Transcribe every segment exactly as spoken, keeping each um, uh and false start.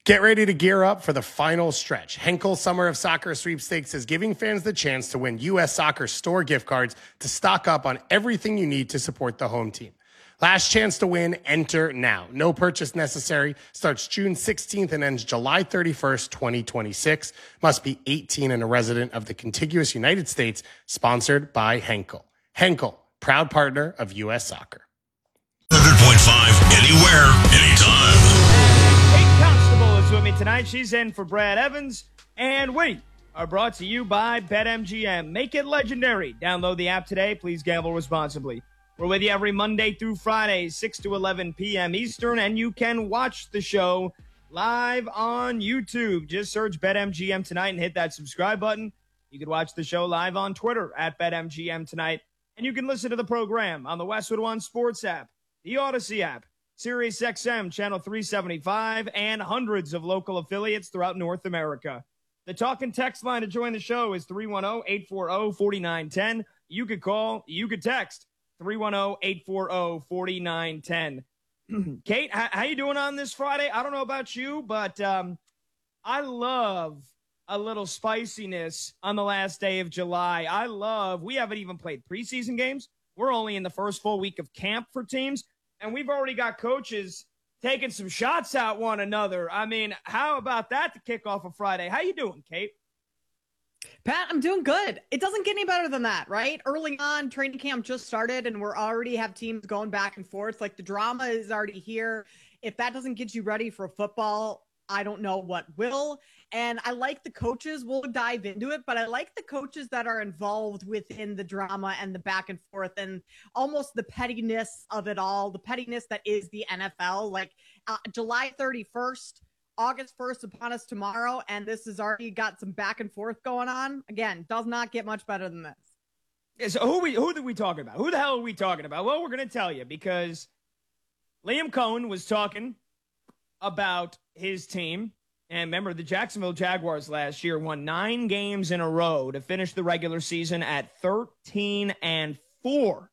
Get ready to gear up for the final stretch. Henkel Summer of Soccer Sweepstakes is giving fans the chance to win U S Soccer store gift cards to stock up on everything you need to support the home team. Last chance to win, enter now. No purchase necessary. Starts June sixteenth and ends July thirty-first, twenty twenty-six. Must be eighteen and a resident of the contiguous United States. Sponsored by Henkel. Henkel, proud partner of U S Soccer. one hundred point five, anywhere, anytime. Kate Constable is with me tonight. She's in for Brad Evans. And we are brought to you by BetMGM. Make it legendary. Download the app today. Please gamble responsibly. We're with you every Monday through Friday, six to eleven p.m. Eastern, and you can watch the show live on YouTube. Just search BetMGM Tonight and hit that subscribe button. You can watch the show live on Twitter at BetMGM Tonight, and you can listen to the program on the Westwood One Sports app, the Odyssey app, Sirius X M Channel three seventy-five, and hundreds of local affiliates throughout North America. The talk and text line to join the show is three one zero, eight four zero, four nine one zero. You could call, you could text. three one zero, eight four zero, four nine one zero. Kate, how, how you doing on this Friday? I don't know about you, but um, I love a little spiciness on the last day of July. I love, we haven't even played preseason games. We're only in the first full week of camp for teams, and we've already got coaches taking some shots at one another. I mean, how about that to kick off a Friday? How you doing, Kate? Pat, I'm doing good. It doesn't get any better than that, right? Early on, training camp just started, and we're already have teams going back and forth. Like, the drama is already here. If that doesn't get you ready for football, I don't know what will. And I like the coaches. We'll dive into it, but I like the coaches that are involved within the drama and the back and forth and almost the pettiness of it all, the pettiness that is the N F L. Like, uh, July thirty-first, August first upon us tomorrow, and this has already got some back and forth going on. Again, does not get much better than this. Yeah, so who we who are we talking about? Who the hell are we talking about? Well, we're going to tell you because Liam Cohen was talking about his team. And remember, the Jacksonville Jaguars last year won nine games in a row to finish the regular season at thirteen and four.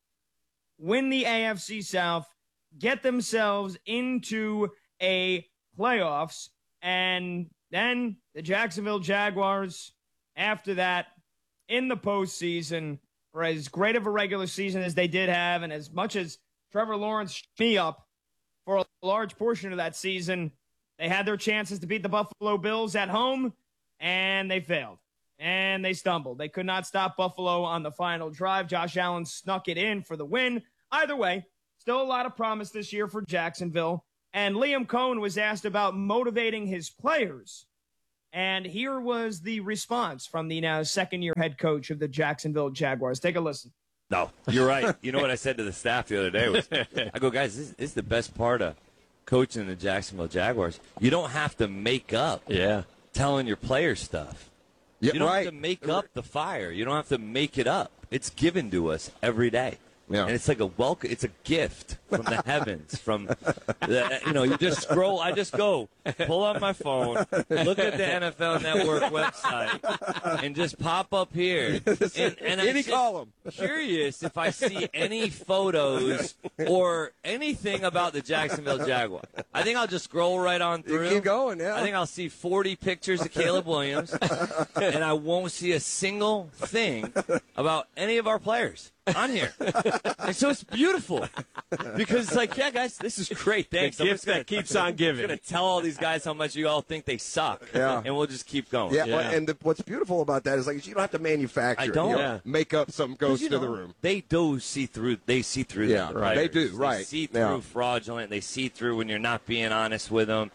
Win the A F C South, get themselves into a playoffs, and then the Jacksonville Jaguars, after that, in the postseason, for as great of a regular season as they did have, and as much as Trevor Lawrence me up for a large portion of that season, they had their chances to beat the Buffalo Bills at home, and they failed. And they stumbled. They could not stop Buffalo on the final drive. Josh Allen snuck it in for the win. Either way, still a lot of promise this year for Jacksonville. And Liam Cohen was asked about motivating his players. And here was the response from the now second-year head coach of the Jacksonville Jaguars. Take a listen. No, you're right. You know what I said to the staff the other day was, I go, guys, this, this is the best part of coaching the Jacksonville Jaguars. You don't have to make up yeah. telling your players stuff. Yeah, you don't right. have to make up the fire. You don't have to make it up. It's given to us every day. Yeah. And it's like a welcome. It's a gift from the heavens. From the, you know, you just scroll. I just go pull up my phone, look at the N F L Network website, and just pop up here. And, and Any I'm column. Curious if I see any photos or anything about the Jacksonville Jaguars. I think I'll just scroll right on through. You keep going, yeah. I think I'll see forty pictures of Caleb Williams, and I won't see a single thing about any of our players on here. And so it's beautiful because it's like, yeah, guys, this is great. Thanks. The gift gonna, that keeps on giving. I'm going to tell all these guys how much you all think they suck, yeah. and we'll just keep going. Yeah, yeah. well, and the, what's beautiful about that is like you don't have to manufacture. I don't. You know, Yeah. make up some ghost you to know, the room. They do see through. They see through. Yeah, the right. They do. Right. They see through yeah. fraudulent. They see through when you're not being honest with them.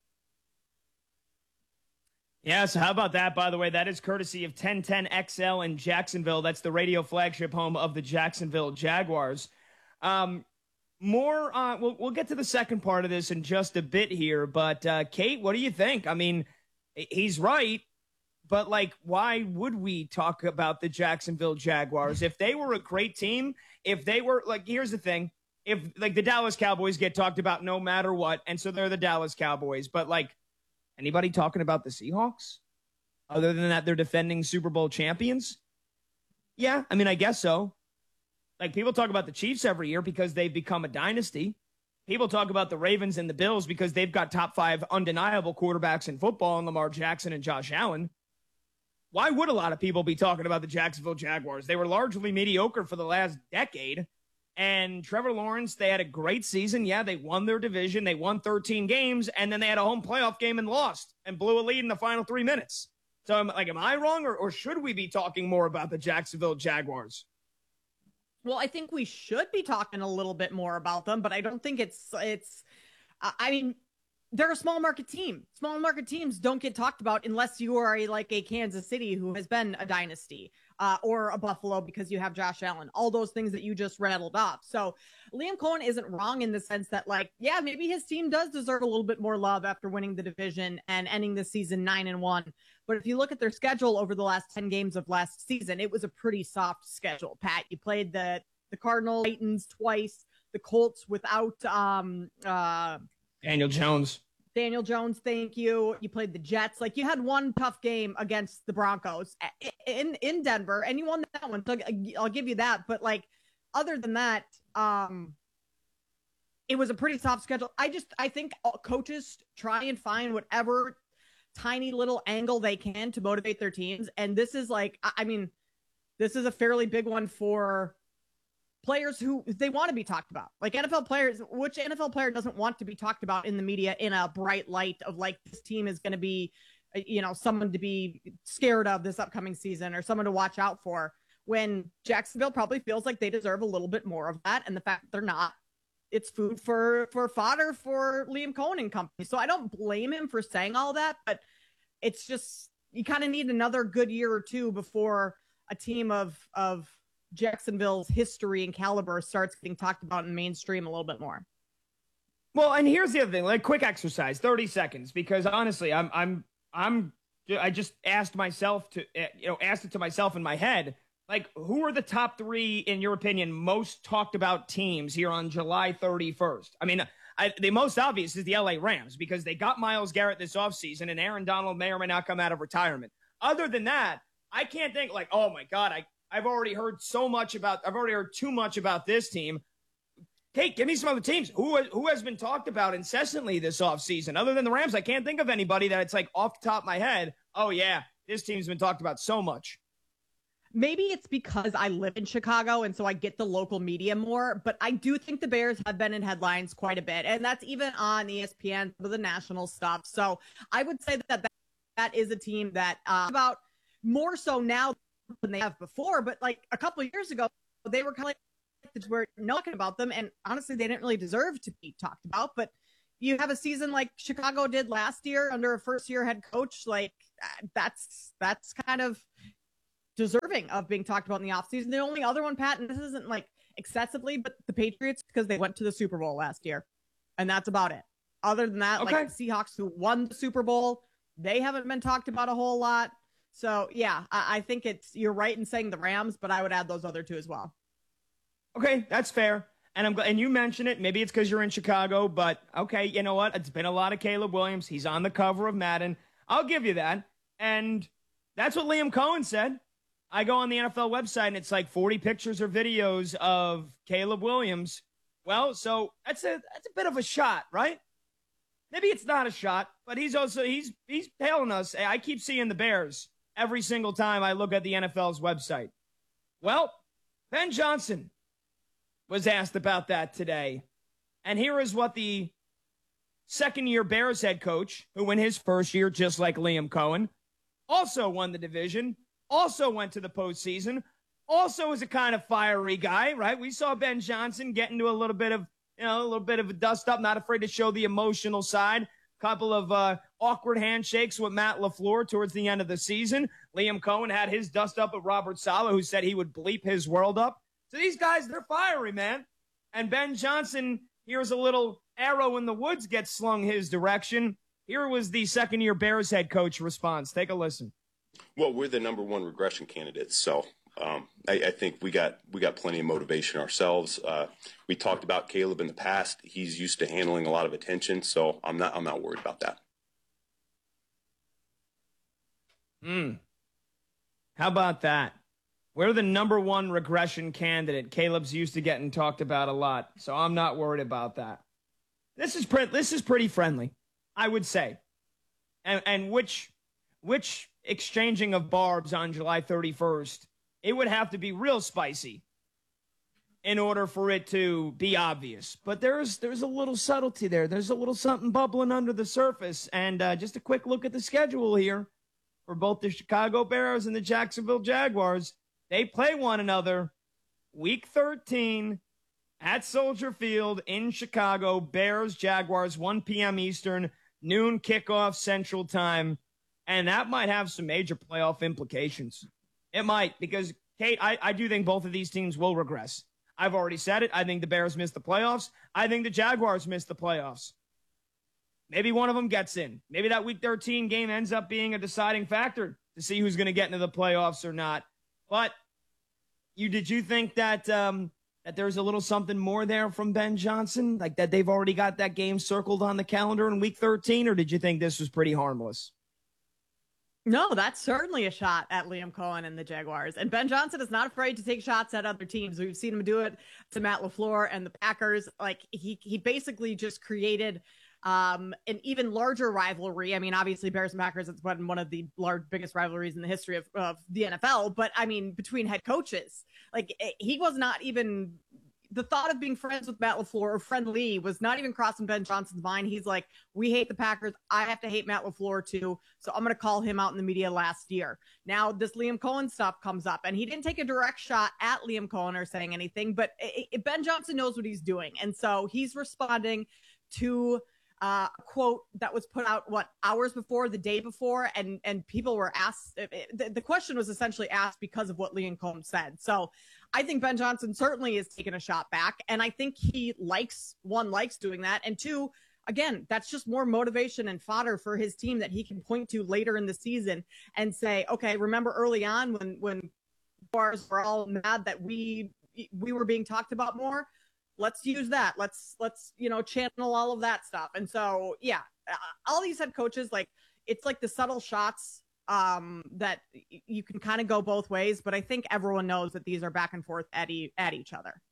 Yeah, so how about that, by the way? That is courtesy of ten ten X L in Jacksonville. That's the radio flagship home of the Jacksonville Jaguars. Um, more, uh, we'll, we'll get to the second part of this in just a bit here, but uh, Kate, what do you think? I mean, he's right, but, like, why would we talk about the Jacksonville Jaguars? If they were a great team, if they were, like, here's the thing. If, like, the Dallas Cowboys get talked about no matter what, and so they're the Dallas Cowboys, but, like, anybody talking about the Seahawks? Other than that, they're defending Super Bowl champions? Yeah, I mean, I guess so. Like, people talk about the Chiefs every year because they've become a dynasty. people talk about the Ravens and the Bills because they've got top five undeniable quarterbacks in football in Lamar Jackson and Josh Allen. Why would a lot of people be talking about the Jacksonville Jaguars? They were largely mediocre for the last decade. And Trevor Lawrence, they had a great season. Yeah, they won their division. They won thirteen games, and then they had a home playoff game and lost and blew a lead in the final three minutes. So, I'm like, am I wrong, or, or should we be talking more about the Jacksonville Jaguars? Well, I think we should be talking a little bit more about them, but I don't think it's, it's, uh, I mean, they're a small market team. Small market teams don't get talked about unless you are a, like a Kansas City who has been a dynasty, uh, or a Buffalo because you have Josh Allen, all those things that you just rattled off. So Liam Cohen isn't wrong in the sense that, like, yeah, maybe his team does deserve a little bit more love after winning the division and ending the season nine and one. But if you look at their schedule over the last ten games of last season, it was a pretty soft schedule. Pat, you played the, the Cardinals, Titans twice, the Colts without, um, uh, Daniel Jones. Daniel Jones, thank you. You played the Jets. Like, you had one tough game against the Broncos in, in Denver, and you won that one. So I'll give you that. But, like, other than that, um, it was a pretty soft schedule. I just, I think coaches try and find whatever tiny little angle they can to motivate their teams. And this is like, I mean, this is a fairly big one for players who they want to be talked about. Like N F L players, which N F L player doesn't want to be talked about in the media in a bright light of like, this team is going to be, you know, someone to be scared of this upcoming season or someone to watch out for, when Jacksonville probably feels like they deserve a little bit more of that. And the fact that they're not, it's food for, for fodder for Liam Cohen and company. So I don't blame him for saying all that, but it's just, you kind of need another good year or two before a team of, of, Jacksonville's history and caliber starts getting talked about in mainstream a little bit more. Well, and here's the other thing, like quick exercise, thirty seconds, because honestly, I'm, I'm, I'm, I just asked myself to, you know, asked it to myself in my head, like, who are the top three, in your opinion, most talked about teams here on July thirty-first? I mean, I, the most obvious is the L A Rams, because they got Myles Garrett this offseason, and Aaron Donald may or may not come out of retirement. Other than that, I can't think like, oh my God, I, I've already heard so much about, I've already heard too much about this team. Kate, give me some other teams. Who, who has been talked about incessantly this offseason? Other than the Rams, I can't think of anybody that it's like off the top of my head, oh yeah, this team's been talked about so much. Maybe it's because I live in Chicago and so I get the local media more, but I do think the Bears have been in headlines quite a bit. And that's even on E S P N for the national stuff. So I would say that that, that is a team that uh, about more so now than they have before, but like a couple of years ago, they were kind of like, we're talking about them, and honestly, they didn't really deserve to be talked about. But you have a season like Chicago did last year under a first-year head coach, like that's that's kind of deserving of being talked about in the offseason. The only other one, Pat, and this isn't like excessively, but the Patriots, because they went to the Super Bowl last year, and that's about it. Other than that, okay. like the Seahawks who won the Super Bowl, they haven't been talked about a whole lot. So, yeah, I, I think it's, you're right in saying the Rams, but I would add those other two as well. Okay, that's fair. And I'm glad, and you mentioned it. Maybe it's because you're in Chicago, but okay, you know what? It's been a lot of Caleb Williams. He's on the cover of Madden. I'll give you that. And that's what Liam Cohen said. I go on the N F L website, and it's like forty pictures or videos of Caleb Williams. Well, so that's a that's a bit of a shot, right? Maybe it's not a shot, but he's also he's he's telling us. I keep seeing the Bears every single time I look at the N F L's website. Well, Ben Johnson was asked about that today. And here is what the second-year Bears head coach, who in his first year, just like Liam Cohen, also won the division, also went to the postseason, also is a kind of fiery guy, right? We saw Ben Johnson get into a little bit of, you know, a little bit of a dust-up, not afraid to show the emotional side. Couple of uh, awkward handshakes with Matt LaFleur towards the end of the season. Liam Cohen had his dust up with Robert Saleh, who said he would bleep his world up. So these guys, they're fiery, man. And Ben Johnson, here's a little arrow in the woods gets slung his direction. Here was the second-year Bears head coach response. Take a listen. Well, we're the number one regression candidates, so um, I, I think we got we got plenty of motivation ourselves. Uh, we talked about Caleb in the past. He's used to handling a lot of attention, so I'm not I'm not worried about that. Hmm. How about that? We're the number one regression candidate. Caleb's used to getting talked about a lot, so I'm not worried about that. This is pre- this is pretty friendly, I would say. And, and which which exchanging of barbs on July thirty-first, it would have to be real spicy in order for it to be obvious. But there's there's a little subtlety there. There's a little something bubbling under the surface. And uh, just a quick look at the schedule here for both the Chicago Bears and the Jacksonville Jaguars. They play one another week thirteen at Soldier Field in Chicago. Bears, Jaguars, one p.m. Eastern, noon kickoff Central Time. And that might have some major playoff implications. It might, because, Kate, I, I do think both of these teams will regress. I've already said it. I think the Bears miss the playoffs. I think the Jaguars miss the playoffs. Maybe one of them gets in. Maybe that week thirteen game ends up being a deciding factor to see who's going to get into the playoffs or not. But you did you think that um, that there's a little something more there from Ben Johnson? Like that they've already got that game circled on the calendar in week thirteen? Or did you think this was pretty harmless? No, that's certainly a shot at Liam Cohen and the Jaguars. And Ben Johnson is not afraid to take shots at other teams. We've seen him do it to Matt LaFleur and the Packers. Like he he basically just created um, an even larger rivalry. I mean, obviously Bears and Packers, it's been one of the large, biggest rivalries in the history of, of the N F L. But I mean, between head coaches, like he was not even, the thought of being friends with Matt LaFleur or friendly was not even crossing Ben Johnson's mind. He's like, we hate the Packers. I have to hate Matt LaFleur too. So I'm going to call him out in the media last year. Now this Liam Cohen stuff comes up, and he didn't take a direct shot at Liam Cohen or saying anything, but it, it, Ben Johnson knows what he's doing. And so he's responding to uh, a quote that was put out, what, hours before, the day before, and and people were asked, it, the, the question was essentially asked because of what Liam Cohen said. So I think Ben Johnson certainly is taking a shot back, and I think he likes, one, likes doing that, and two, again, that's just more motivation and fodder for his team that he can point to later in the season and say, okay, remember early on when when bars were all mad that we we were being talked about more? Let's use that. Let's, let's, you know, channel all of that stuff. And so, yeah, all these head coaches, like, it's like the subtle shots um, that you can kind of go both ways. But I think everyone knows that these are back and forth at, e- at each other.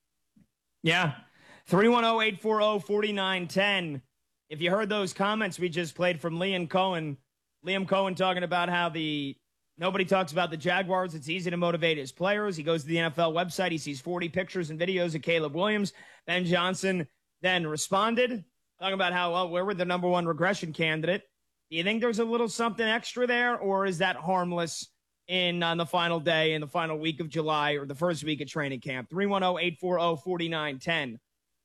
Yeah. three one zero, eight four zero, four nine one zero. If you heard those comments we just played from Liam Cohen, Liam Cohen talking about how the nobody talks about the Jaguars. It's easy to motivate his players. He goes to the N F L website. He sees forty pictures and videos of Caleb Williams. Ben Johnson then responded, talking about how, well, where were the number one regression candidate? Do you think there's a little something extra there, or is that harmless in on the final day, in the final week of July, or the first week of training camp? three one zero, eight four zero, four nine one zero.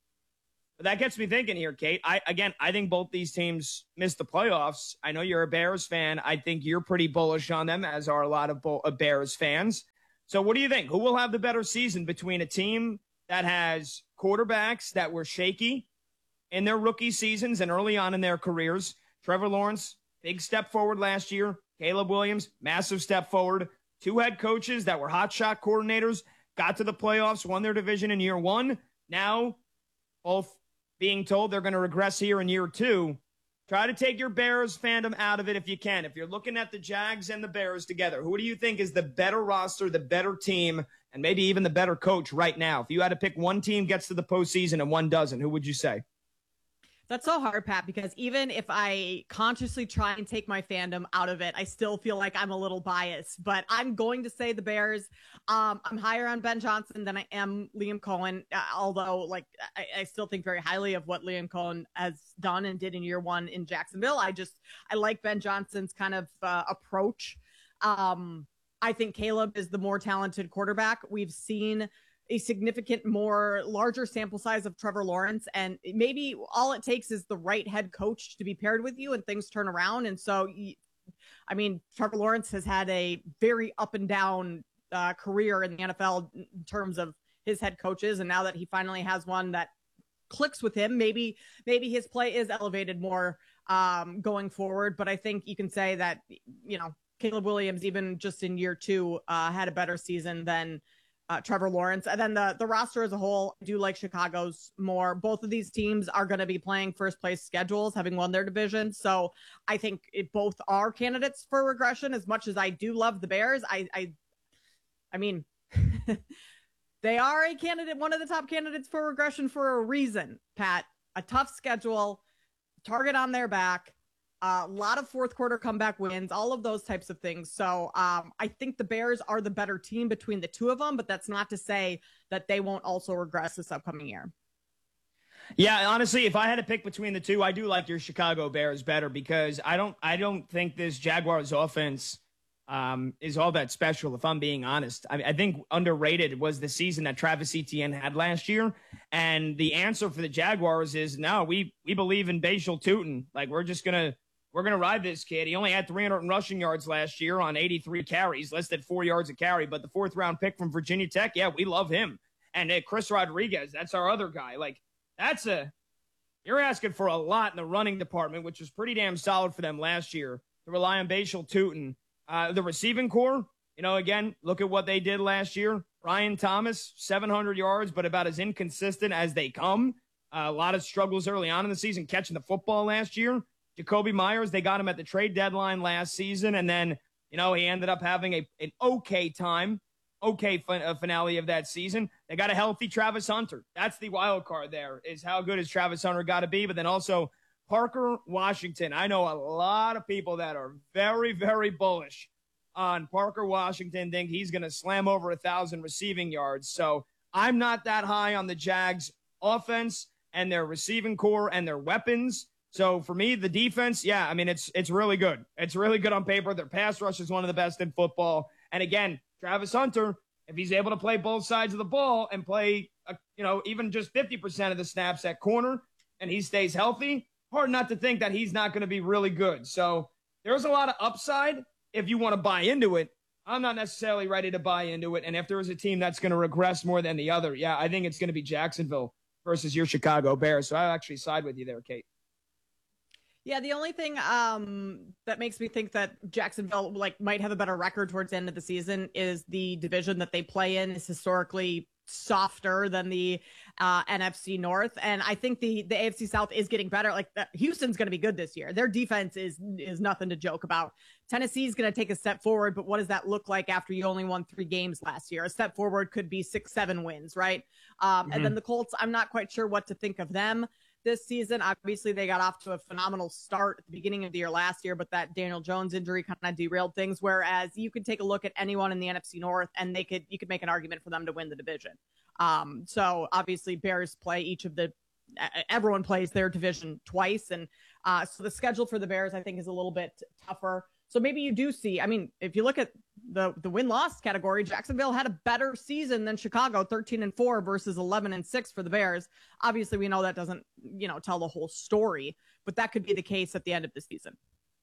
But that gets me thinking here, Kate. I again, I think both these teams missed the playoffs. I know you're a Bears fan. I think you're pretty bullish on them, as are a lot of Bo- Bears fans. So what do you think? Who will have the better season between a team that has quarterbacks that were shaky in their rookie seasons and early on in their careers? Trevor Lawrence, big step forward last year. Caleb Williams, massive step forward. Two head coaches that were hotshot coordinators, got to the playoffs, won their division in year one. Now, both being told they're going to regress here in year two. Try to take your Bears fandom out of it if you can. If you're looking at the Jags and the Bears together, who do you think is the better roster, the better team, and maybe even the better coach right now? If you had to pick one team gets to the postseason and one doesn't, who would you say? That's so hard, Pat, because even if I consciously try and take my fandom out of it, I still feel like I'm a little biased. But I'm going to say the Bears. Um, I'm higher on Ben Johnson than I am Liam Cohen, uh, although like I, I still think very highly of what Liam Cohen has done and did in year one in Jacksonville. I just I like Ben Johnson's kind of uh, approach. Um, I think Caleb is the more talented quarterback. We've seen a significant more larger sample size of Trevor Lawrence. And maybe all it takes is the right head coach to be paired with you and things turn around. And so, I mean, Trevor Lawrence has had a very up and down uh, career in the N F L in terms of his head coaches. And now that he finally has one that clicks with him, maybe, maybe his play is elevated more um, going forward. But I think you can say that, you know, Caleb Williams, even just in year two, uh, had a better season than Uh, Trevor Lawrence. And then the, the roster as a whole, I do like Chicago's more. Both of these teams are going to be playing first place schedules, having won their division. So I think it, both are candidates for regression. As much as I do love the Bears, I, I, I mean, they are a candidate, one of the top candidates for regression for a reason, Pat. a tough schedule, target on their back, a lot of fourth quarter comeback wins, all of those types of things. So um, I think the Bears are the better team between the two of them, but that's not to say that they won't also regress this upcoming year. Yeah, honestly, if I had to pick between the two, I do like your Chicago Bears better because I don't I don't think this Jaguars offense um, is all that special, if I'm being honest. I, I think underrated was the season that Travis Etienne had last year. And the answer for the Jaguars is, no, we we believe in Bashal Tutin. Like, we're just going to we're gonna ride this kid. He only had three hundred rushing yards last year on eighty-three carries, less than four yards a carry. But the fourth-round pick from Virginia Tech, yeah, we love him. And uh, Chris Rodriguez, that's our other guy. Like, That's a, you're asking for a lot in the running department, which was pretty damn solid for them last year to rely on Bashal Tutin. Uh, the receiving core, you know, again, look at what they did last year. Ryan Thomas, seven hundred yards, but about as inconsistent as they come. Uh, a lot of struggles early on in the season catching the football last year. Jacoby Myers, they got him at the trade deadline last season, and then, you know, he ended up having a an okay time. Okay fin- uh, finale of that season. They got a healthy Travis Hunter. That's the wild card there, is how good is Travis Hunter got to be. But then also Parker Washington. I know a lot of people that are very, very bullish on Parker Washington, think he's going to slam over a thousand receiving yards. So I'm not that high on the Jags offense and their receiving core and their weapons. So for me, the defense, yeah, I mean, it's it's really good. It's really good on paper. Their pass rush is one of the best in football. And again, Travis Hunter, if he's able to play both sides of the ball and play, uh, you know, even just fifty percent of the snaps at corner and he stays healthy, hard not to think that he's not going to be really good. So there's a lot of upside if you want to buy into it. I'm not necessarily ready to buy into it. And if there is a team that's going to regress more than the other, yeah, I think it's going to be Jacksonville versus your Chicago Bears. So I actually side with you there, Kate. Yeah, the only thing um, that makes me think that Jacksonville like might have a better record towards the end of the season is the division that they play in is historically softer than the uh, N F C North, and I think the the A F C South is getting better. Like the, Houston's going to be good this year. Their defense is is nothing to joke about. Tennessee's going to take a step forward, but what does that look like after you only won three games last year? A step forward could be six, seven wins, right? Um, mm-hmm. And then the Colts, I'm not quite sure what to think of them this season. Obviously, they got off to a phenomenal start at the beginning of the year last year, but that Daniel Jones injury kind of derailed things. Whereas you could take a look at anyone in the N F C North, and they could you could make an argument for them to win the division. Um, so obviously, Bears play each of the everyone plays their division twice, and uh, so the schedule for the Bears I think is a little bit tougher. So maybe you do see. I mean, if you look at the the win loss category, Jacksonville had a better season than Chicago, thirteen and four versus eleven and six for the Bears. Obviously, we know that doesn't, you know, tell the whole story, but that could be the case at the end of the season.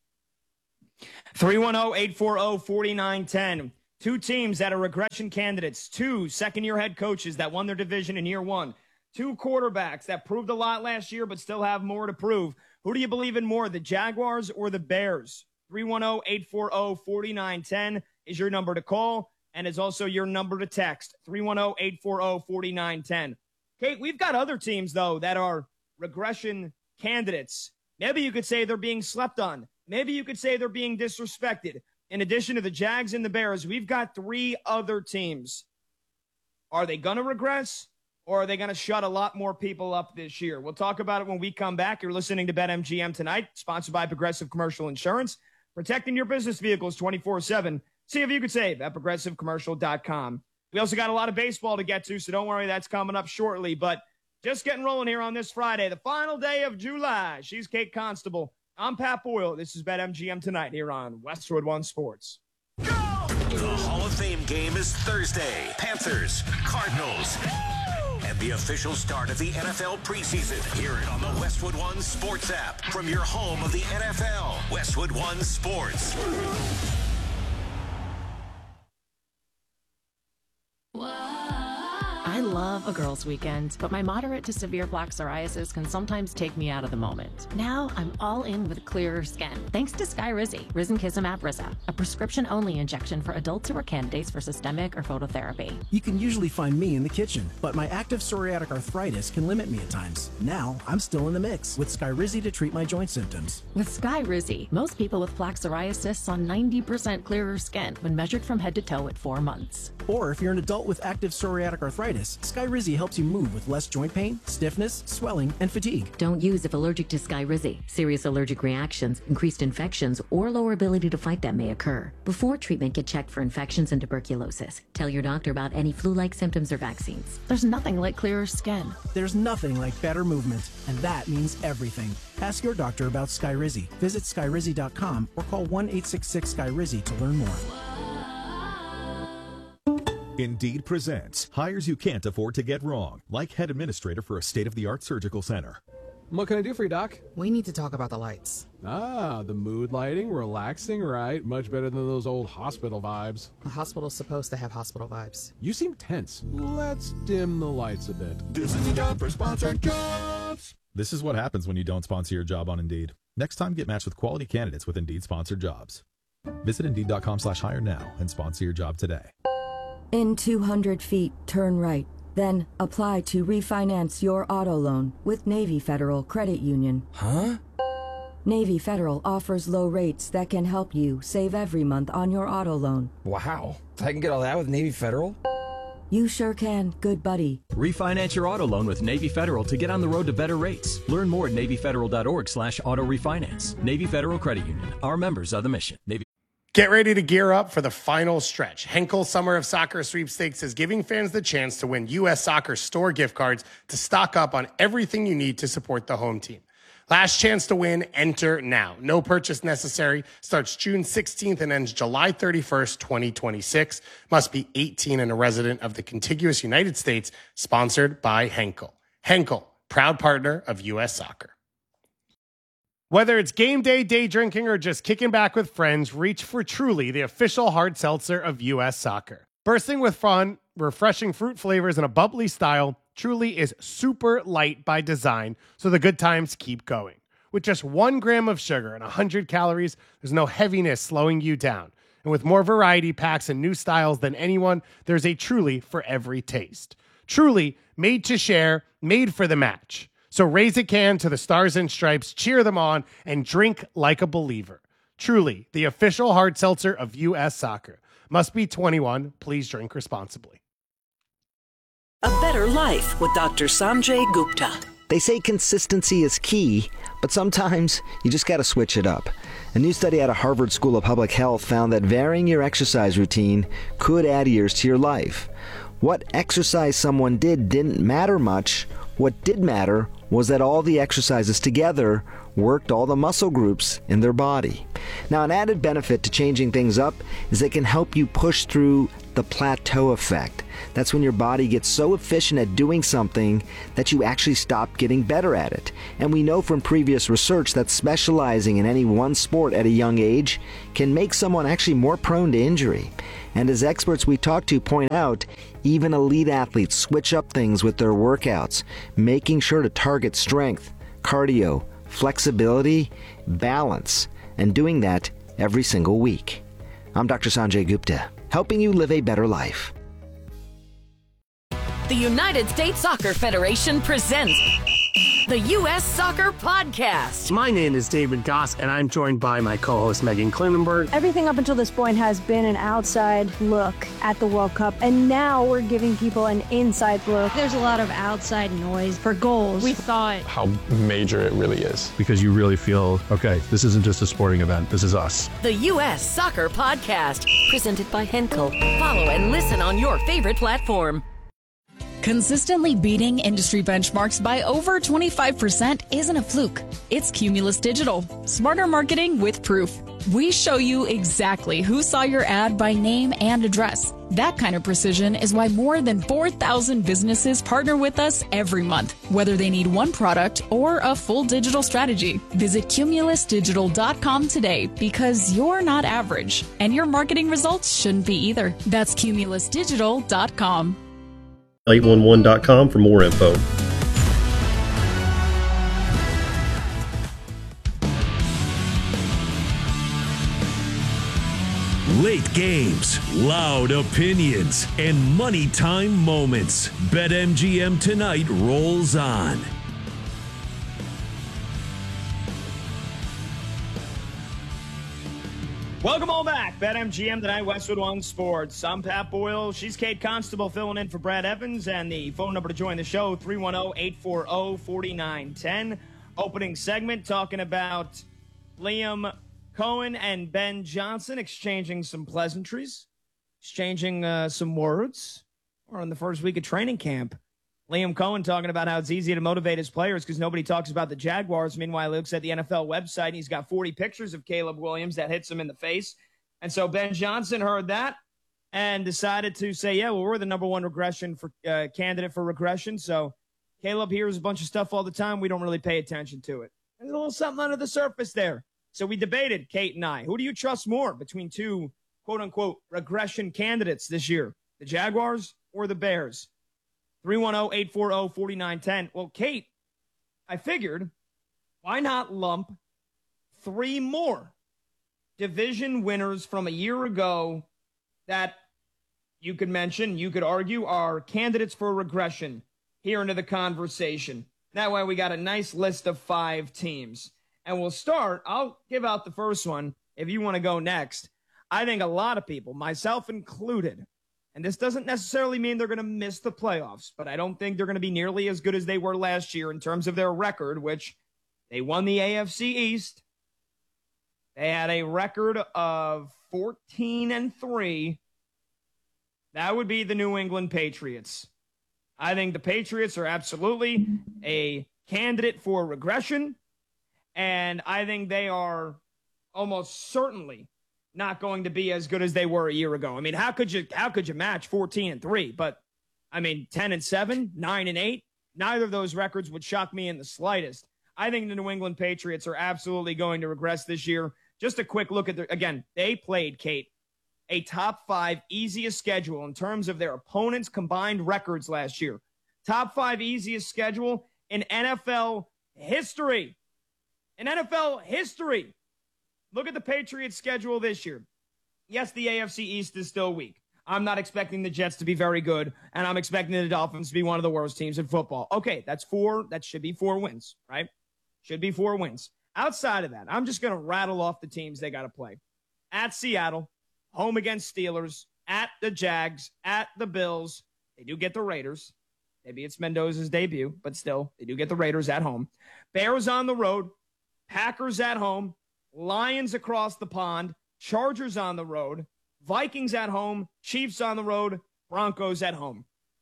three one zero, eight four zero, four nine one zero. Two teams that are regression candidates, two second-year head coaches that won their division in year one, two quarterbacks that proved a lot last year but still have more to prove. Who do you believe in more, the Jaguars or the Bears? three one zero, eight four zero, four nine one zero is your number to call, and is also your number to text, three one zero, eight four zero, four nine one zero. Kate, we've got other teams, though, that are regression candidates. Maybe you could say they're being slept on. Maybe you could say they're being disrespected. In addition to the Jags and the Bears, we've got three other teams. Are they going to regress, or are they going to shut a lot more people up this year? We'll talk about it when we come back. You're listening to BetMGM Tonight, sponsored by Progressive Commercial Insurance. Protecting your business vehicles twenty-four seven. See if you could save at progressive commercial dot com. We also got a lot of baseball to get to, so don't worry, that's coming up shortly. But just getting rolling here on this Friday, the final day of July. She's Kate Constable. I'm Pat Boyle. This is BetMGM Tonight here on Westwood One Sports. Go! The Hall of Fame game is Thursday. Panthers, Cardinals, and the official start of the N F L preseason. Hear it on the Westwood One Sports app from your home of the N F L. Westwood One Sports. I love a girls' weekend, but my moderate to severe plaque psoriasis can sometimes take me out of the moment. Now I'm all in with clearer skin, thanks to Skyrizi, Risankizumab Riza, a prescription-only injection for adults who are candidates for systemic or phototherapy. You can usually find me in the kitchen, but my active psoriatic arthritis can limit me at times. Now I'm still in the mix with Skyrizi to treat my joint symptoms. With Skyrizi, most people with plaque psoriasis saw ninety percent clearer skin when measured from head to toe at four months. Or if you're an adult with active psoriatic arthritis, arthritis, Skyrizi helps you move with less joint pain, stiffness, swelling, and fatigue. Don't use if allergic to Skyrizi. Serious allergic reactions, increased infections, or lower ability to fight them may occur. Before treatment, get checked for infections and tuberculosis. Tell your doctor about any flu-like symptoms or vaccines. There's nothing like clearer skin. There's nothing like better movement, and that means everything. Ask your doctor about Skyrizi. Visit Skyrizi dot com or call one eight six six Skyrizi to learn more. Indeed presents hires you can't afford to get wrong, like head administrator for a state-of-the-art surgical center. What can I do for you, Doc? We need to talk about the lights. Ah, the mood lighting, relaxing, right? Much better than those old hospital vibes. A hospital's supposed to have hospital vibes. You seem tense. Let's dim the lights a bit. This is the job for sponsored jobs. This is what happens when you don't sponsor your job on Indeed. Next time, get matched with quality candidates with Indeed sponsored jobs. Visit Indeed dot com slash hire now and sponsor your job today. In two hundred feet, turn right. Then apply to refinance your auto loan with Navy Federal Credit Union. Huh? Navy Federal offers low rates that can help you save every month on your auto loan. Wow. I can get all that with Navy Federal? You sure can, good buddy. Refinance your auto loan with Navy Federal to get on the road to better rates. Learn more at Navy Federal dot org slash auto refinance. Navy Federal Credit Union. Our members are the mission. Navy. Get ready to gear up for the final stretch. Henkel Summer of Soccer Sweepstakes is giving fans the chance to win U S Soccer store gift cards to stock up on everything you need to support the home team. Last chance to win, enter now. No purchase necessary. Starts June sixteenth and ends July thirty-first, twenty twenty-six. Must be eighteen and a resident of the contiguous United States. Sponsored by Henkel. Henkel, proud partner of U S Soccer. Whether it's game day, day drinking, or just kicking back with friends, reach for Truly, the official hard seltzer of U S Soccer. Bursting with fun, refreshing fruit flavors, and a bubbly style, Truly is super light by design, so the good times keep going. With just one gram of sugar and one hundred calories, there's no heaviness slowing you down. And with more variety packs and new styles than anyone, there's a Truly for every taste. Truly, made to share, made for the match. So raise a can to the Stars and Stripes, cheer them on, and drink like a believer. Truly, the official hard seltzer of U S Soccer. Must be twenty-one. Please drink responsibly. A better life with Doctor Sanjay Gupta. They say consistency is key, but sometimes you just got to switch it up. A new study out of Harvard School of Public Health found that varying your exercise routine could add years to your life. What exercise someone did didn't matter much. What did matter was that all the exercises together worked all the muscle groups in their body. Now, an added benefit to changing things up is it can help you push through the plateau effect. That's when your body gets so efficient at doing something that you actually stop getting better at it. And we know from previous research that specializing in any one sport at a young age can make someone actually more prone to injury. And as experts we talk to point out, even elite athletes switch up things with their workouts, making sure to target strength, cardio, flexibility, balance, and doing that every single week. I'm Doctor Sanjay Gupta, helping you live a better life. The United States Soccer Federation presents the U S Soccer Podcast. My name is David Goss, and I'm joined by my co-host Megan Klinenberg. Everything up until this point has been an outside look at the World Cup, and now we're giving people an inside look. There's a lot of outside noise for goals. We thought how major it really is. Because you really feel, okay, this isn't just a sporting event, this is us. The U S Soccer Podcast, presented by Henkel. Follow and listen on your favorite platform. Consistently beating industry benchmarks by over twenty-five percent isn't a fluke. It's Cumulus Digital. Smarter marketing with proof. We show you exactly who saw your ad by name and address. That kind of precision is why more than four thousand businesses partner with us every month, whether they need one product or a full digital strategy. Visit Cumulus Digital dot com today, because you're not average, and your marketing results shouldn't be either. That's Cumulus Digital dot com. eight one one dot com for more info. Late games, loud opinions, and money time moments. BetMGM Tonight rolls on. Welcome all back. BetMGM tonight, Westwood One Sports. I'm Pat Boyle. She's Kate Constable filling in for Brad Evans. And the phone number to join the show, three one zero, eight four zero, four nine one zero. Opening segment talking about Liam Cohen and Ben Johnson exchanging some pleasantries, exchanging uh, some words. Or in the first week of training camp, Liam Cohen talking about how it's easy to motivate his players because nobody talks about the Jaguars. Meanwhile, he looks at the N F L website and he's got forty pictures of Caleb Williams that hits him in the face. And so Ben Johnson heard that and decided to say, yeah, well, we're the number one regression for uh, candidate for regression. So Caleb hears a bunch of stuff all the time. We don't really pay attention to it. There's a little something under the surface there. So we debated, Kate and I, who do you trust more between two quote unquote regression candidates this year, the Jaguars or the Bears? three one zero, eight four zero, four nine one zero. Well, Kate, I figured, why not lump three more division winners from a year ago that you could mention, you could argue, are candidates for regression here into the conversation. That way we got a nice list of five teams. And we'll start, I'll give out the first one if you want to go next. I think a lot of people, myself included, and this doesn't necessarily mean they're going to miss the playoffs, but I don't think they're going to be nearly as good as they were last year in terms of their record, which they won the A F C East. They had a record of fourteen and three. That would be the New England Patriots. I think the Patriots are absolutely a candidate for regression, and I think they are almost certainly not going to be as good as they were a year ago. I mean, how could you how could you match fourteen and three? But I mean, ten and seven, nine and eight, neither of those records would shock me in the slightest. I think the New England Patriots are absolutely going to regress this year. Just a quick look at their, again, they played, Kate, a top five easiest schedule in terms of their opponents' combined records last year. Top five easiest schedule in N F L history. In N F L history. Look at the Patriots' schedule this year. Yes, the A F C East is still weak. I'm not expecting the Jets to be very good, and I'm expecting the Dolphins to be one of the worst teams in football. Okay, that's four. That should be four wins, right? Should be four wins. Outside of that, I'm just going to rattle off the teams they got to play. At Seattle, home against Steelers, at the Jags, at the Bills. They do get the Raiders. Maybe it's Mendoza's debut, but still, they do get the Raiders at home. Bears on the road, Packers at home, Lions across the pond, Chargers on the road, Vikings at home, Chiefs on the road, Broncos at home.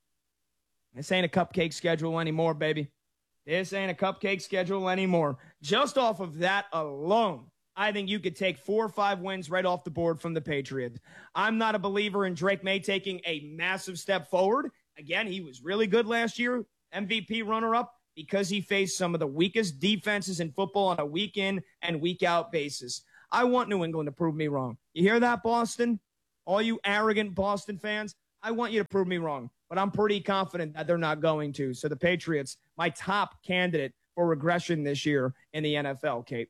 This ain't a cupcake schedule anymore, baby. This ain't a cupcake schedule anymore. Just off of that alone, I think you could take four or five wins right off the board from the Patriots. I'm not a believer in Drake May taking a massive step forward. Again, he was really good last year, M V P runner-up, because he faced some of the weakest defenses in football on a week-in and week-out basis. I want New England to prove me wrong. You hear that, Boston? All you arrogant Boston fans, I want you to prove me wrong. But I'm pretty confident that they're not going to. So the Patriots, my top candidate for regression this year in the N F L, Kate.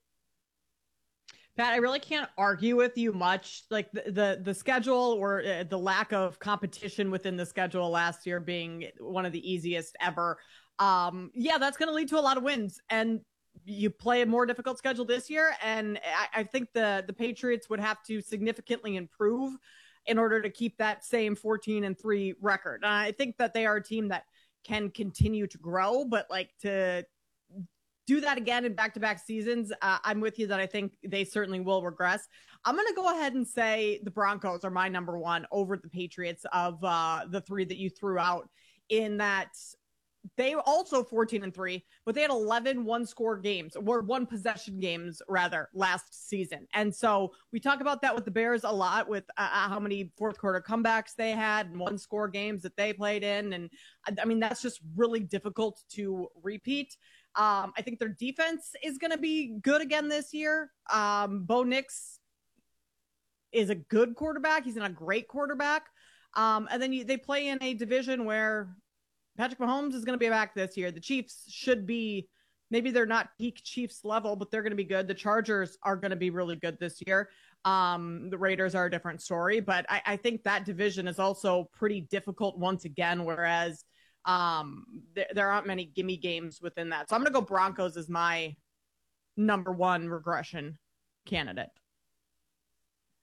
Pat, I really can't argue with you much. Like the the, the schedule or uh, the lack of competition within the schedule last year being one of the easiest ever. Um, yeah, that's going to lead to a lot of wins. And you play a more difficult schedule this year. And I, I think the, the Patriots would have to significantly improve in order to keep that same fourteen and three record. And I think that they are a team that can continue to grow, but like to do that again in back-to-back seasons, uh, I'm with you that I think they certainly will regress. I'm going to go ahead and say the Broncos are my number one over the Patriots of uh, the three that you threw out, in that they also fourteen and three, but they had eleven one-score games, or one-possession games, rather, last season. And so we talk about that with the Bears a lot, with uh, how many fourth-quarter comebacks they had and one-score games that they played in. And, I mean, that's just really difficult to repeat. Um, I think their defense is going to be good again this year. Um, Bo Nix is a good quarterback. He's not a great quarterback. Um, and then you, they play in a division where Patrick Mahomes is going to be back this year. The Chiefs should be, maybe they're not peak Chiefs level, but they're going to be good. The Chargers are going to be really good this year. Um, the Raiders are a different story, but I, I think that division is also pretty difficult once again, whereas um, th- there aren't many gimme games within that. So I'm going to go Broncos as my number one regression candidate.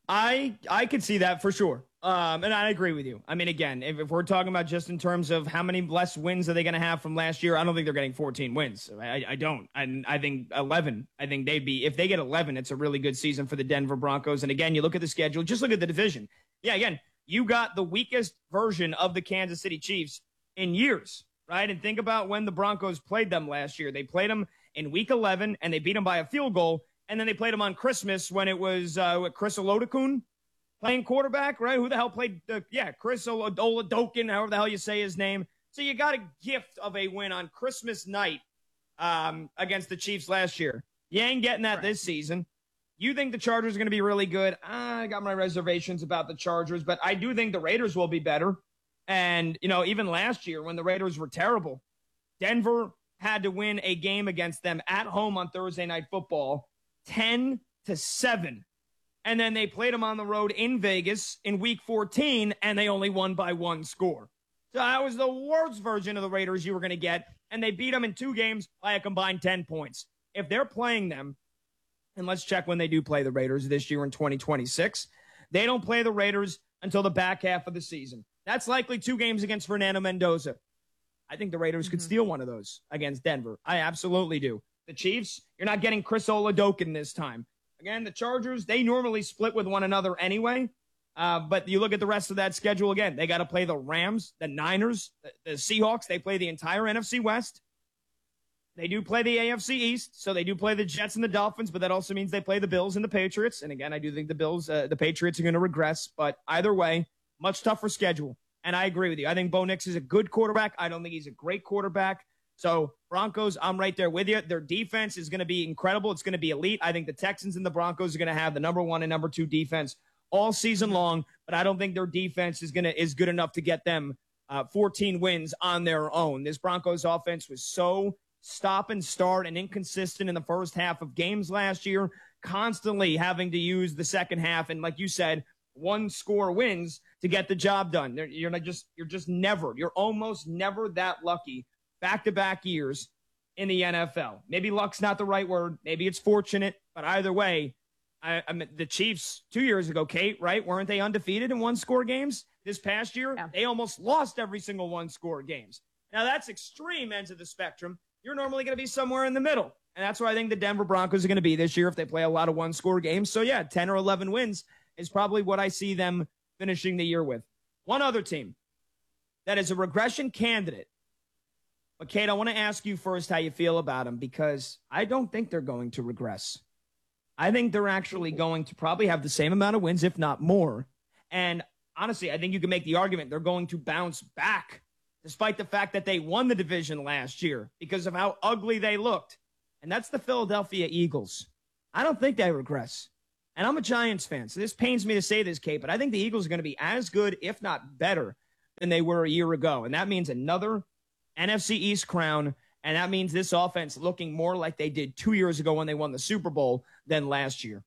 I I could see that for sure. Um, and I agree with you. I mean, again, if, if we're talking about just in terms of how many less wins are they going to have from last year, I don't think they're getting fourteen wins. I, I don't. And I think eleven, I think they'd be, if they get eleven, it's a really good season for the Denver Broncos. And again, you look at the schedule, just look at the division. Yeah, again, you got the weakest version of the Kansas City Chiefs in years, right? And think about when the Broncos played them last year. They played them in week eleven and they beat them by a field goal. And then they played them on Christmas when it was uh, Chris Olodokun playing quarterback, right? Who the hell played? Uh, yeah, Chris Oladokin, however the hell you say his name. So you got a gift of a win on Christmas night um, against the Chiefs last year. You ain't getting that right. This season. You think the Chargers are going to be really good? I got my reservations about the Chargers, but I do think the Raiders will be better. And, you know, even last year when the Raiders were terrible, Denver had to win a game against them at home on Thursday Night Football, ten to seven. And then they played them on the road in Vegas in week fourteen, and they only won by one score. So that was the worst version of the Raiders you were going to get, and they beat them in two games by a combined ten points. If they're playing them, and let's check when they do play the Raiders this year in twenty twenty-six, they don't play the Raiders until the back half of the season. That's likely two games against Fernando Mendoza. I think the Raiders mm-hmm. could steal one of those against Denver. I absolutely do. The Chiefs, you're not getting Chris Oladokin this time. Again, the Chargers, they normally split with one another anyway. Uh, but you look at the rest of that schedule again. They got to play the Rams, the Niners, the, the Seahawks. They play the entire N F C West. They do play the A F C East, so they do play the Jets and the Dolphins, but that also means they play the Bills and the Patriots. And again, I do think the Bills, uh, the Patriots are going to regress. But either way, much tougher schedule. And I agree with you. I think Bo Nix is a good quarterback. I don't think he's a great quarterback. So Broncos, I'm right there with you. Their defense is going to be incredible. It's going to be elite. I think the Texans and the Broncos are going to have the number one and number two defense all season long, but I don't think their defense is going to is good enough to get them uh, fourteen wins on their own. This Broncos offense was so stop and start and inconsistent in the first half of games last year, constantly having to use the second half. And like you said, one score wins to get the job done. You're not just, you're just never, you're almost never that lucky back-to-back years in the N F L. Maybe luck's not the right word. Maybe it's fortunate, but either way, I, I mean, the Chiefs two years ago, Kate, right? Weren't they undefeated in one-score games? This past year, yeah. They almost lost every single one-score games. Now, that's extreme ends of the spectrum. You're normally going to be somewhere in the middle, and that's where I think the Denver Broncos are going to be this year if they play a lot of one-score games. So, yeah, ten or eleven wins is probably what I see them finishing the year with. One other team that is a regression candidate. But, Kate, I want to ask you first how you feel about them, because I don't think they're going to regress. I think they're actually going to probably have the same amount of wins, if not more. And honestly, I think you can make the argument they're going to bounce back, despite the fact that they won the division last year because of how ugly they looked. And that's the Philadelphia Eagles. I don't think they regress. And I'm a Giants fan, so this pains me to say this, Kate, but I think the Eagles are going to be as good, if not better, than they were a year ago. And that means another N F C East crown, and that means this offense looking more like they did two years ago when they won the Super Bowl than last year.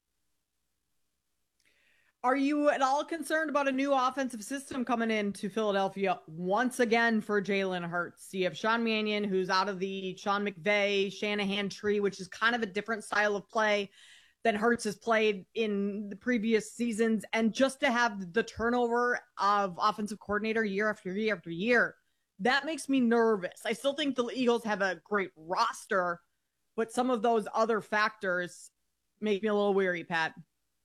Are you at all concerned about a new offensive system coming into Philadelphia once again for Jalen Hurts? You have Sean Mannion, who's out of the Sean McVay, Shanahan tree, which is kind of a different style of play than Hurts has played in the previous seasons. And just to have the turnover of offensive coordinator year after year after year, that makes me nervous. I still think the Eagles have a great roster, but some of those other factors make me a little weary, Pat.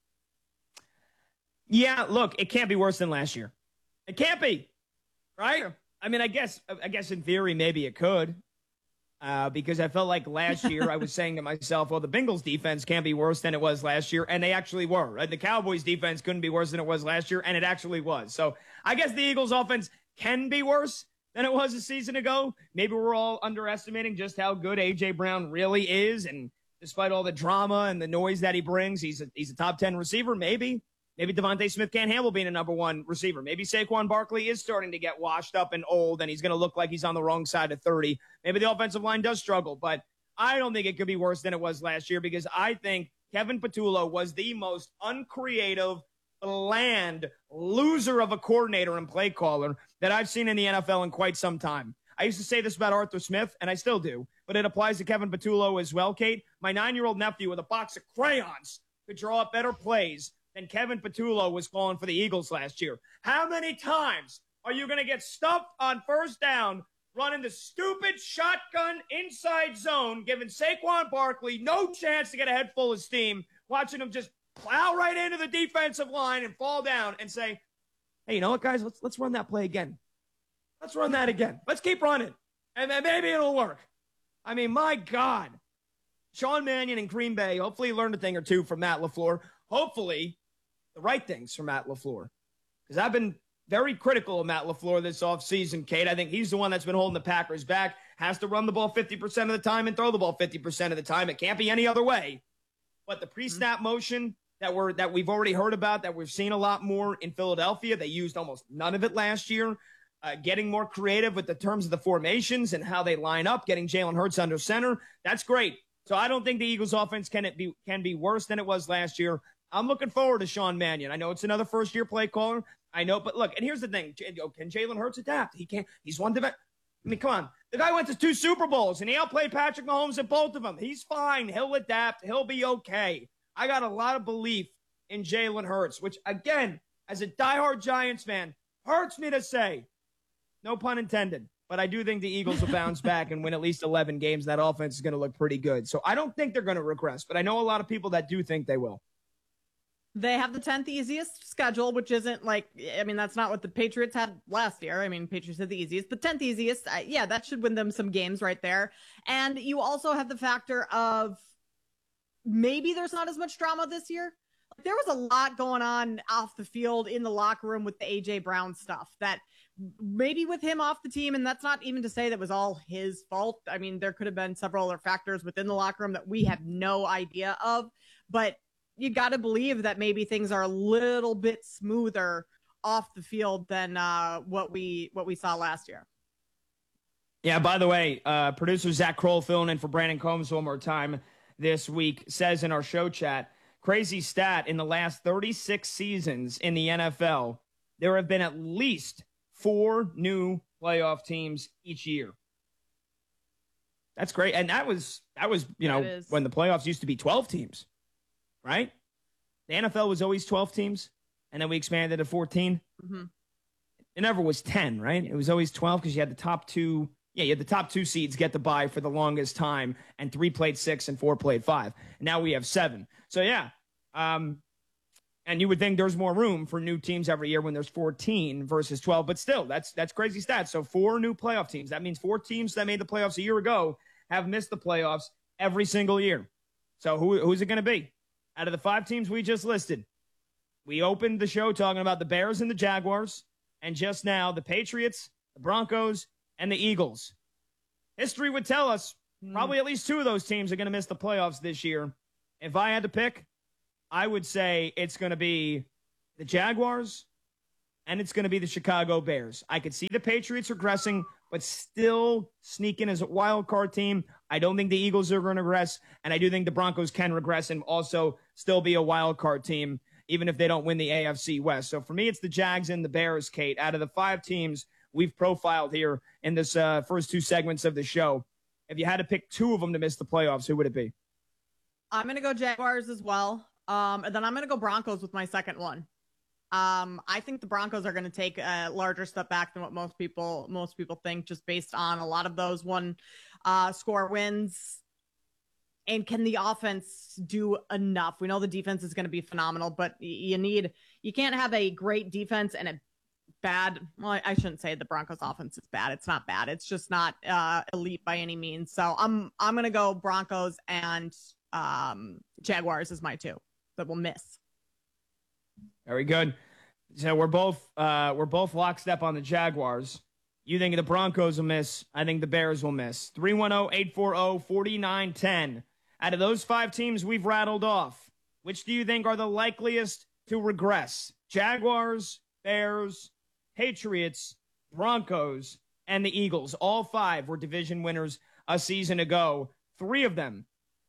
Yeah, look, it can't be worse than last year. It can't be, right? Sure. I mean, I guess, I guess in theory, maybe it could, uh, because I felt like last year I was saying to myself, well, the Bengals defense can't be worse than it was last year, and they actually were. Right? The Cowboys defense couldn't be worse than it was last year, and it actually was. So I guess the Eagles offense can be worse than it was a season ago. Maybe we're all underestimating just how good A J Brown really is, and despite all the drama and the noise that he brings, he's a, he's a top ten receiver, maybe. Maybe Devontae Smith can't handle being a number one receiver. Maybe Saquon Barkley is starting to get washed up and old, and he's going to look like he's on the wrong side of thirty. Maybe the offensive line does struggle, but I don't think it could be worse than it was last year, because I think Kevin Patullo was the most uncreative, bland loser of a coordinator and play caller that I've seen in the N F L in quite some time. I used to say this about Arthur Smith, and I still do, but it applies to Kevin Patullo as well, Kate. My nine-year-old nephew with a box of crayons could draw up better plays than Kevin Patullo was calling for the Eagles last year. How many times are you going to get stuffed on first down running the stupid shotgun inside zone, giving Saquon Barkley no chance to get a head full of steam, watching him just plow right into the defensive line and fall down and say, hey, you know what, guys? Let's let's run that play again. Let's run that again. Let's keep running. And then maybe it'll work. I mean, my God. Sean Mannion in Green Bay hopefully learned a thing or two from Matt LaFleur. Hopefully the right things from Matt LaFleur. Because I've been very critical of Matt LaFleur this offseason, Kate. I think he's the one that's been holding the Packers back. Has to run the ball fifty percent of the time and throw the ball fifty percent of the time. It can't be any other way. But the pre-snap motion that we're that we've already heard about, that we've seen a lot more in Philadelphia, they used almost none of it last year. Uh, getting more creative with the terms of the formations and how they line up, getting Jalen Hurts under center, that's great. So I don't think the Eagles' offense can it be can be worse than it was last year. I'm looking forward to Sean Mannion. I know it's another first-year play caller. I know, but look, and here's the thing. Can Jalen Hurts adapt? He can't. He's one dimension. I mean, come on. The guy went to two Super Bowls, and he outplayed Patrick Mahomes at both of them. He's fine. He'll adapt. He'll be okay. I got a lot of belief in Jalen Hurts, which, again, as a diehard Giants fan, hurts me to say. No pun intended. But I do think the Eagles will bounce back and win at least eleven games. That offense is going to look pretty good. So I don't think they're going to regress, but I know a lot of people that do think they will. They have the tenth easiest schedule, which isn't like, I mean, that's not what the Patriots had last year. I mean, Patriots had the easiest, but tenth easiest. Uh, yeah, that should win them some games right there. And you also have the factor of maybe there's not as much drama this year. There was a lot going on off the field in the locker room with the A J Brown stuff that maybe with him off the team, and that's not even to say that was all his fault. I mean, there could have been several other factors within the locker room that we have no idea of, but you got to believe that maybe things are a little bit smoother off the field than uh, what we what we saw last year. Yeah, by the way, uh, producer Zach Kroll filling in for Brandon Combs one more time this week says in our show chat, crazy stat, in the last thirty-six seasons in the N F L, there have been at least four new playoff teams each year. That's great. And that was, that was you know, when the playoffs used to be twelve teams, right? The N F L was always twelve teams, and then we expanded to fourteen. Mm-hmm. It never was ten, right? It was always twelve because you had the top two. Yeah, you had the top two seeds get the bye for the longest time, and three played six and four played five. And now we have seven. So, yeah. Um, and you would think there's more room for new teams every year when there's fourteen versus twelve. But still, that's that's crazy stats. So four new playoff teams. That means four teams that made the playoffs a year ago have missed the playoffs every single year. So who who's it going to be? Out of the five teams we just listed, we opened the show talking about the Bears and the Jaguars, and just now the Patriots, the Broncos, and the Eagles. History would tell us probably at least two of those teams are going to miss the playoffs this year. If I had to pick, I would say it's going to be the Jaguars and it's going to be the Chicago Bears. I could see the Patriots regressing, but still sneak in as a wild card team. I don't think the Eagles are going to regress, and I do think the Broncos can regress and also still be a wild card team, even if they don't win the A F C West. So for me, it's the Jags and the Bears, Kate. Out of the five teams we've profiled here in this uh, first two segments of the show, if you had to pick two of them to miss the playoffs, who would it be? I'm going to go Jaguars as well. Um, and then I'm going to go Broncos with my second one. Um, I think the Broncos are going to take a larger step back than what most people most people think, just based on a lot of those one uh, score wins. And can the offense do enough? We know the defense is going to be phenomenal, but you need you can't have a great defense and a bad. Well, I shouldn't say the Broncos offense is bad. It's not bad. It's just not uh, elite by any means. So I'm I'm going to go Broncos and um, Jaguars as my two that will miss. Very good. So we're both uh, we're both lockstep on the Jaguars. You think the Broncos will miss. I think the Bears will miss. three one zero, eight four zero, four nine one zero. Out of those five teams we've rattled off, which do you think are the likeliest to regress? Jaguars, Bears, Patriots, Broncos, and the Eagles. All five were division winners a season ago. Three of them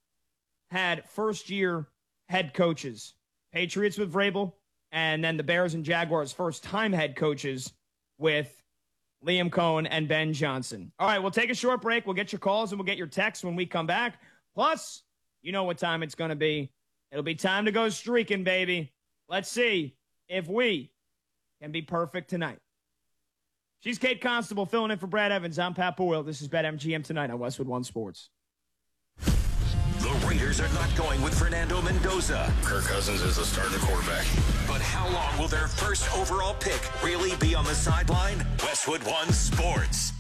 had first-year head coaches. Patriots with Vrabel, and then the Bears and Jaguars first-time head coaches with Liam Cohen and Ben Johnson. All right, we'll take a short break. We'll get your calls and we'll get your texts when we come back. Plus, you know what time it's going to be. It'll be time to go streaking, baby. Let's see if we can be perfect tonight. She's Kate Constable filling in for Brad Evans. I'm Pat Boyle. This is BetMGM tonight on Westwood One Sports. The Raiders are not going with Fernando Mendoza. Kirk Cousins is a starting quarterback. But how long will their first overall pick really be on the sideline? Westwood One Sports.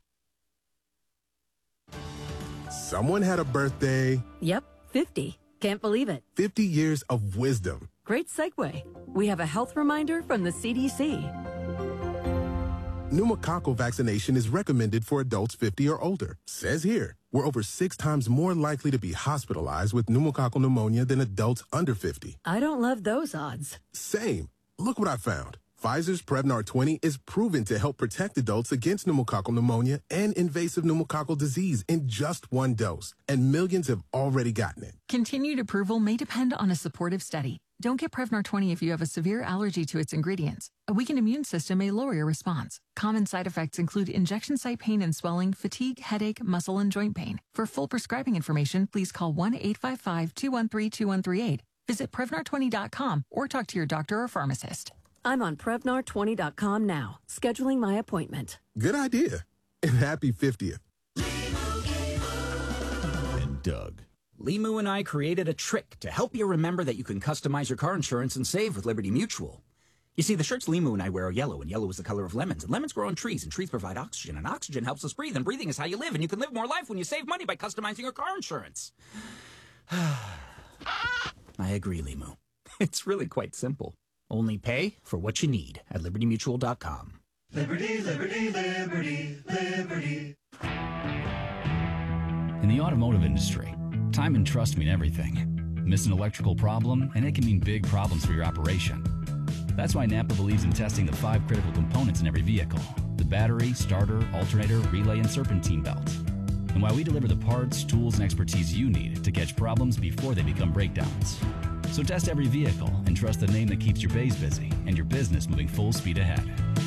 Someone had a birthday. Yep, fifty. Can't believe it. fifty years of wisdom. Great segue. We have a health reminder from the C D C. Pneumococcal vaccination is recommended for adults fifty or older. Says here, we're over six times more likely to be hospitalized with pneumococcal pneumonia than adults under fifty. I don't love those odds. Same. Look what I found. Pfizer's Prevnar twenty is proven to help protect adults against pneumococcal pneumonia and invasive pneumococcal disease in just one dose, and millions have already gotten it. Continued approval may depend on a supportive study. Don't get Prevnar twenty if you have a severe allergy to its ingredients. A weakened immune system may lower your response. Common side effects include injection site pain and swelling, fatigue, headache, muscle, and joint pain. For full prescribing information, please call one eight five five, two one three, two one three eight. Visit Prevnar twenty dot com or talk to your doctor or pharmacist. I'm on Prevnar twenty dot com now, scheduling my appointment. Good idea. And happy fiftieth. And Doug. Limu and I created a trick to help you remember that you can customize your car insurance and save with Liberty Mutual. You see, the shirts Limu and I wear are yellow, and yellow is the color of lemons, and lemons grow on trees, and trees provide oxygen, and oxygen helps us breathe, and breathing is how you live, and you can live more life when you save money by customizing your car insurance. I agree, Limu. It's really quite simple. Only pay for what you need at liberty mutual dot com. Liberty, liberty, liberty, liberty. In the automotive industry, time and trust mean everything. Miss an electrical problem, and it can mean big problems for your operation. That's why Napa believes in testing the five critical components in every vehicle: the battery, starter, alternator, relay, and serpentine belt. And why we deliver the parts, tools, and expertise you need to catch problems before they become breakdowns. So test every vehicle and trust the name that keeps your bays busy and your business moving full speed ahead.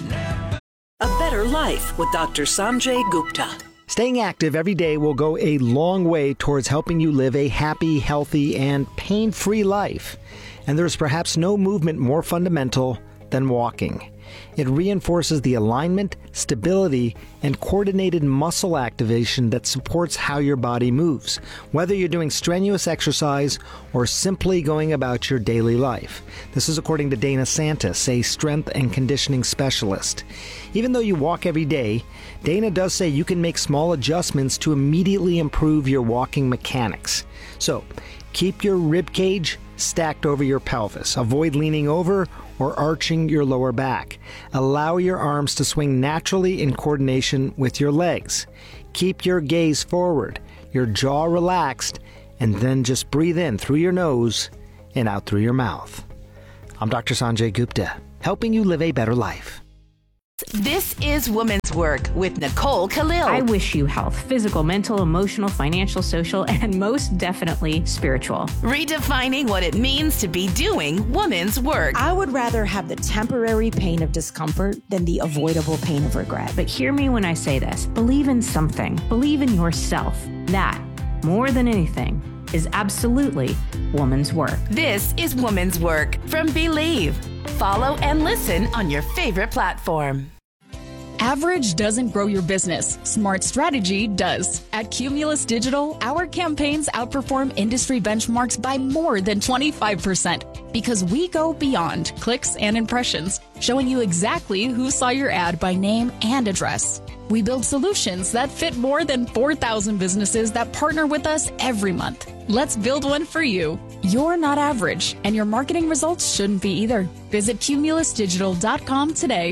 A better life with Doctor Sanjay Gupta. Staying active every day will go a long way towards helping you live a happy, healthy, and pain-free life. And there is perhaps no movement more fundamental than walking. It reinforces the alignment, stability, and coordinated muscle activation that supports how your body moves, whether you're doing strenuous exercise or simply going about your daily life. This is according to Dana Santis, a strength and conditioning specialist. Even though you walk every day, Dana does say you can make small adjustments to immediately improve your walking mechanics. So, keep your rib cage stacked over your pelvis. Avoid leaning over or arching your lower back. Allow your arms to swing naturally in coordination with your legs. Keep your gaze forward, your jaw relaxed, and then just breathe in through your nose and out through your mouth. I'm Doctor Sanjay Gupta, helping you live a better life. This is Women's Work with Nicole Khalil. I wish you health, physical, mental, emotional, financial, social, and most definitely spiritual. Redefining what it means to be doing women's work. I would rather have the temporary pain of discomfort than the avoidable pain of regret. But hear me when I say this. Believe in something. Believe in yourself. That, more than anything, is absolutely woman's work. This is Woman's Work from Believe. Follow and listen on your favorite platform. Average doesn't grow your business. Smart strategy does. At Cumulus Digital, our campaigns outperform industry benchmarks by more than twenty-five percent because we go beyond clicks and impressions, showing you exactly who saw your ad by name and address. We build solutions that fit more than four thousand businesses that partner with us every month. Let's build one for you. You're not average, and your marketing results shouldn't be either. Visit cumulus digital dot com today.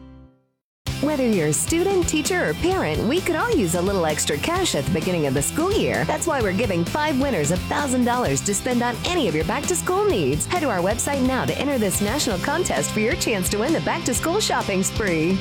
Whether you're a student, teacher, or parent, we could all use a little extra cash at the beginning of the school year. That's why we're giving five winners one thousand dollars to spend on any of your back-to-school needs. Head to our website now to enter this national contest for your chance to win the back-to-school shopping spree.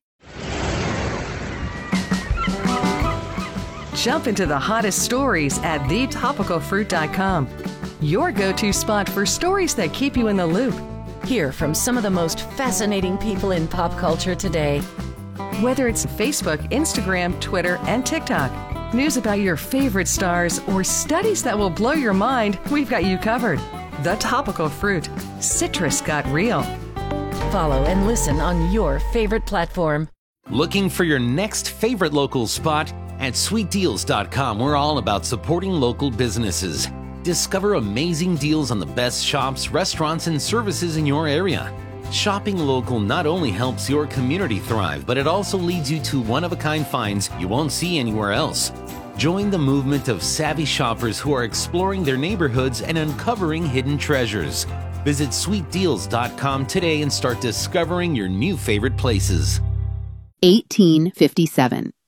Jump into the hottest stories at the topical fruit dot com. Your go-to spot for stories that keep you in the loop. Hear from some of the most fascinating people in pop culture today. Whether it's Facebook, Instagram, Twitter, and TikTok, news about your favorite stars, or studies that will blow your mind, we've got you covered. The Topical Fruit. Citrus got real. Follow and listen on your favorite platform. Looking for your next favorite local spot? At sweet deals dot com, we're all about supporting local businesses. Discover amazing deals on the best shops, restaurants, and services in your area. Shopping local not only helps your community thrive, but it also leads you to one-of-a-kind finds you won't see anywhere else. Join the movement of savvy shoppers who are exploring their neighborhoods and uncovering hidden treasures. Visit sweet deals dot com today and start discovering your new favorite places. eighteen fifty-seven.